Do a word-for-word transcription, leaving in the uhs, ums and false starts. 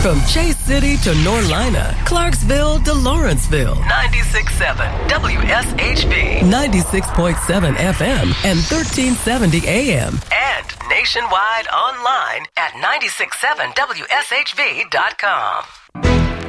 From Chase City to Norlina, Clarksville to Lawrenceville. ninety-six point seven W S H B. ninety-six point seven F M and thirteen seventy A M. And nationwide online at nine six seven W S H V dot com.